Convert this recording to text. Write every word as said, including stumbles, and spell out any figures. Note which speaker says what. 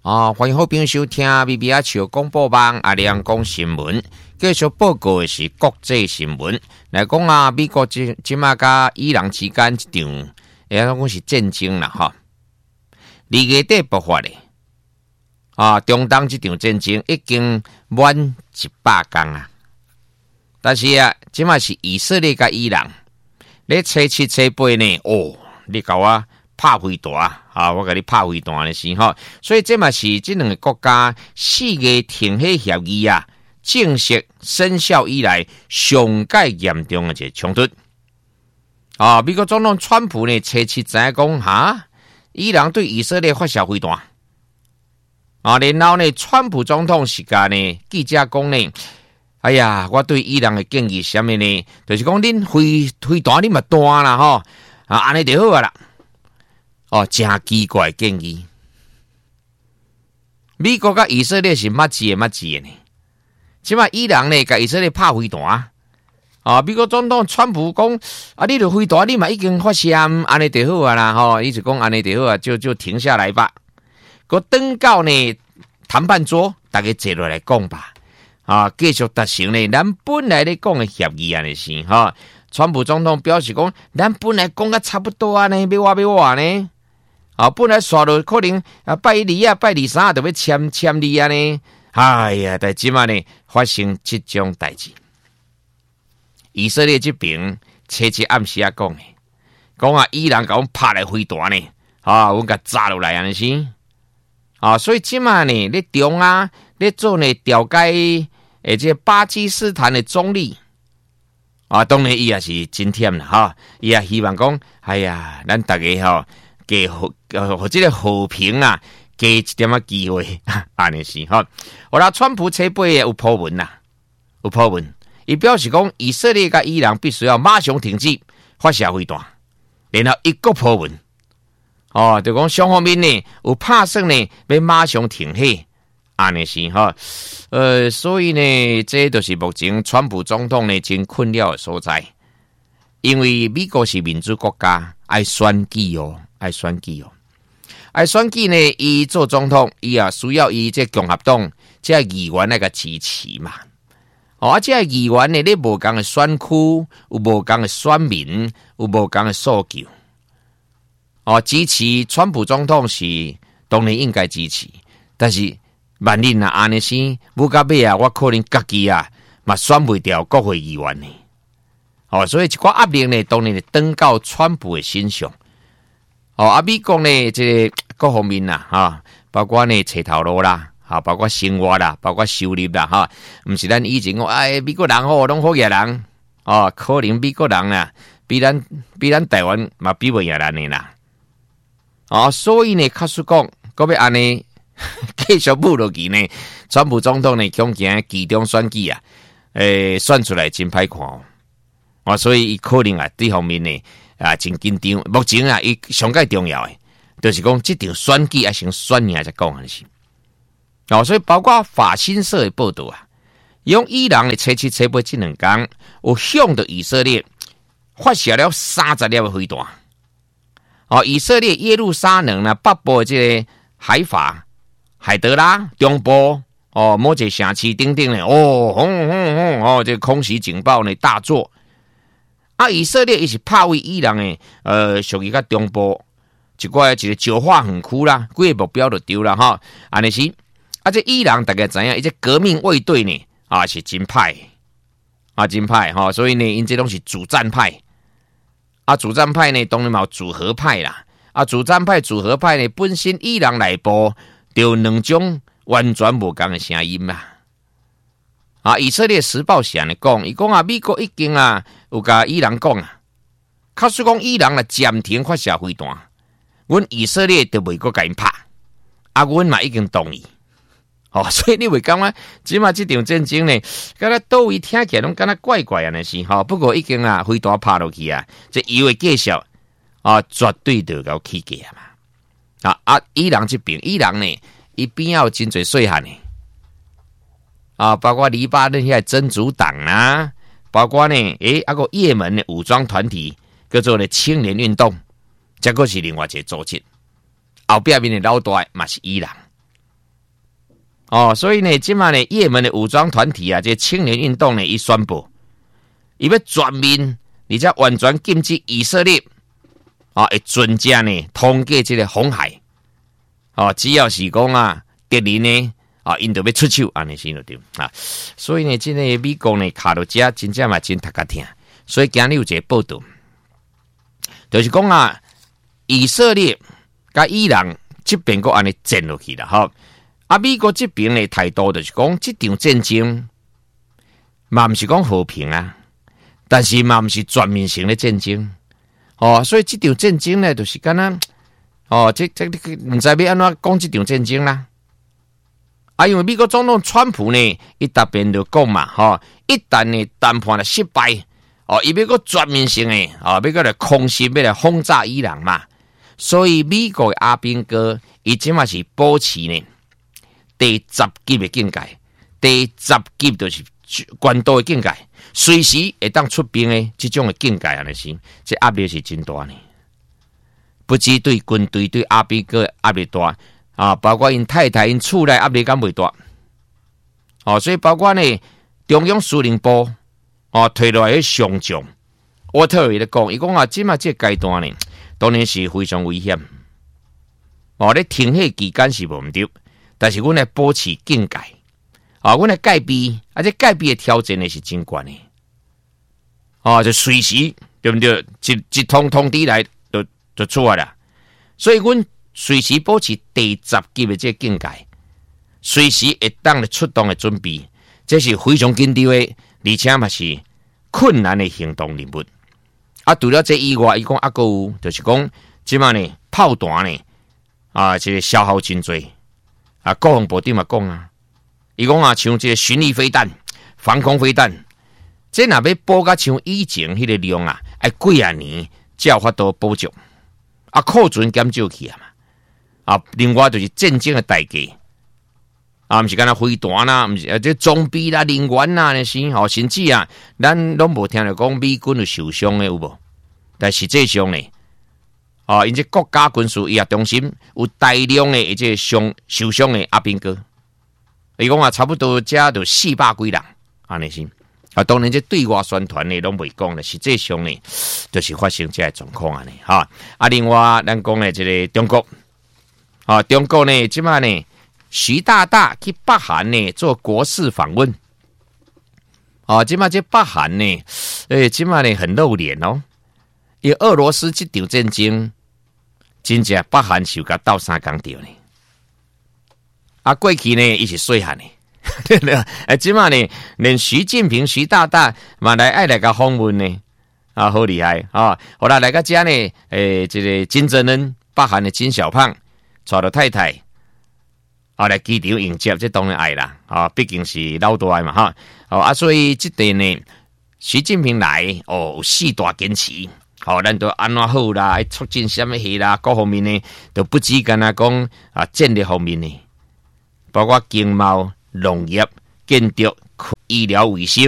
Speaker 1: 啊，欢迎好朋友收听 B B 阿笑广播网阿亮讲新闻。继续报告的是国际新闻，来讲啊，美国即即马甲伊朗之间一场，会讲是战争啦哈。二月底爆发的啊，中东这场战争已经满一百天啊，但是啊，即马是以色列甲伊朗咧七七七八呢，哦，你甲我拍飞弹啊！我甲你拍飞弹的时候，所以这嘛是这两个国家四月停火协议啊正式生效以来上界严重的一个冲突。啊，美国总统川普呢，初七知影讲哈，伊朗对以色列发射飞弹。啊，然后呢，川普总统时间呢，记者讲呢，哎呀，我对伊朗的建议是啥物呢？就是讲恁飞飞弹恁嘛弹啦吼，啊，安尼就好啊啦。哦，真奇怪的建议。美国甲以色列是乜字的乜字的呢？即马伊朗呢，甲以色列拍飞弹。啊，美国总统川普讲啊，你著飞弹你嘛已经发射，安尼就好啊啦吼，伊就讲安尼就好啊，就就停下来吧。个等到呢谈判桌，大家坐落来讲吧。啊，继续达成呢，咱本来咧讲的协议安尼是哈。川普总统表示讲，咱本来讲甲差不多啊呢，要我要我呢。啊，本来刷落可能啊拜二啊拜二三啊，就要签签字啊呢。哎呀，但即马呢发生即种代志。以色列这边初七暗时啊讲的，讲啊伊朗甲阮拍来飞弹呢，啊，阮甲炸落来安尼是。啊，所以即马呢咧中啊咧做呢调解，诶，这巴基斯坦的总理。啊，当然伊也是真忝啦，哈！伊也希望讲，哎呀，咱大家吼，给和和这个和平啊，给一点仔机会，安尼是哈。我啦，川普初八有破文啦，有破文，伊表示讲，以色列甲伊朗必须要马上停止发射飞弹，然后一个破文，哦，就讲双方面呢有拍算呢，要马上停火。安尼是哈，呃，所以呢，这就是目前川普总统呢真困扰的所在，因为美国是民主国家，爱选举哦，爱选举哦，爱选举呢，伊做总统，伊也需要伊这共和党这议员那个支持嘛。哦，啊，这议员呢，你无共的选区，有无共的选民，有无共的诉求。哦，支持川普总统是当然应该支持，但是。万一啊安尼生，不到尾啊，我可能家己啊，嘛选袂掉国会议员呢。哦，所以一寡压力呢，当然是登到川普的身上。哦，啊，美国呢，这个各方面啦，哈，包括呢找头路啦，哈，包括生活啦，包括收入啦，哈，毋是咱以前讲，哎，美国人好，拢好野人，哦，可能美国人啊，比咱比咱台湾嘛比袂野人的啦。哦，所以呢，确实讲，各位安尼。继续舞落去呢，川普总统呢，恐惊其中选举啊，诶、欸，选出来真歹看哦，啊，所以伊可能啊，这方面呢啊，真紧张。目前啊，伊上界重要诶，就是讲这场选举啊，先选赢才讲的是。哦，所以包括法新社的报道啊，用伊朗的七七七八这两天，有向着以色列发射了三十粒的飞弹。哦，以色列耶路撒冷呢，北部的这个海法。海德拉中部哦，某一个城市顶顶呢，哦，轰轰轰哦，这个空袭警报呢大作。啊，以色列伊是拍为伊朗的，呃，属于个中部一块一个石化园区啦，几个目标就丢了哈。安尼是，啊，这伊朗大家知影，伊这革命卫队呢啊是真派，啊真派哈、哦，所以呢，因这拢是主战派。啊，主战派呢，当然嘛有主和派啦。啊，主战派、主和派呢，本身伊朗内部。就两种完全无同的声音嘛。啊，以色列时报是安尼讲，伊讲啊，美国已经啊有甲伊朗讲啊，假使讲伊朗啊暂停发射飞弹，阮以色列就袂阁甲因拍，啊，阮嘛已经同意。哦，所以你会感觉即马这场战争呢，敢若倒位听起来拢敢若怪怪安尼是吼。不过已经啊飞弹拍落去啊，这以为继续啊，绝对就有起价嘛。啊啊！伊朗这边，伊朗呢，伊边有真侪细汉呢，啊，包括黎巴嫩遐真主党啊，包括呢，诶，啊个也门的武装团体叫做呢青年运动，这个是另外一个组织，后壁面的老大嘛是伊朗， 哦，所以呢，今嘛呢，也门的武装团体啊，这青年运动呢，一宣布，伊要全面，而且完全禁止以色列啊，会专家呢通过这个红海，哦，只要是讲啊，敌人呢啊，因就要出手，安尼先就对啊。所以呢，这个美国呢，卡到这真正嘛真读甲听，所以今日有一个报道，就是讲啊，以色列甲伊朗这边个安尼战落去了，哈。啊，美国这边的态度就是讲，这场战争嘛不是讲和平啊，但是嘛不是全面性的战争哦，所以这场战争呢，就是敢若哦，这这唔知要安怎讲这场战争啦。啊，因为美国总统川普呢，伊特别就讲嘛，吼、哦，一旦呢谈判了失败，哦，伊要个全面性的哦，要个来空袭，要来轰炸伊朗嘛，所以美国的阿兵哥，伊即嘛是保持呢。第十级的境界，第十级就是关岛的境界，随时会当出兵的这种的境界安尼是，这压力是真大呢。不止对军队对阿兵哥压力大啊，包括因太太因厝内压力敢袂大。哦，所以包括呢中央司令部哦推落来上将，我特别咧讲，伊讲啊，即马这阶段呢，当然是非常危险。哦，咧停火期间是无毋对。但是，阮来保持境界，啊，阮来改变，而且改变的挑战呢是真悬的，哦，就随时对不对？一一通通知来就就出来了，所以阮随时保持第十级的这个境界，随时会当来出动的准备，这是非常紧张的，而且嘛是困难的行动任务。啊，除了这以外，伊讲啊，个有就是讲，即嘛呢炮弹呢，啊，这个消耗真多。啊，国防部长嘛讲啊，伊讲啊，像这个巡弋飞弹、防空飞弹，这若要补甲像以前迄个量啊，爱几啊年才有法度补足，啊，库存减少去啊嘛，啊，另外就是战争的代价，啊，毋是干那飞弹啦，毋是啊，这装备啦、人员啦那些，吼，甚至啊，咱拢无听着讲美军有受伤的有无？但实际上呢？哦，因这国家军事医疗中心有大量的一些伤受伤的阿兵哥，伊讲啊，差不多加就四百几人，安尼是啊。当然，这对外宣传呢拢未讲咧，实际上呢，就是发生这个状况安尼哈。啊，另外咱讲的这个中国，啊，中国呢，即马呢，习大大去北韩呢做国事访问，啊，即马这北韩呢，诶，即马呢很露脸哦。因为俄罗斯这场战争，真正北韩是有甲斗三工掉呢。啊，过去呢，伊是细汉的，啊，即马呢，连习近平、习大大嘛来爱来甲访问呢，啊，好厉害啊！后来来个家呢，诶，这个金正恩，北韩的金小胖，带着太太，啊，来机场迎接，这当然爱啦，啊，毕竟是老大嘛，哈，哦啊，所以这点呢，习近平来哦，有四大坚持。好、哦，咱都安怎好啦，促进什么事啦，各方面呢，都不止干那讲啊，战略方面呢，包括经贸、农业、建筑、医疗卫生。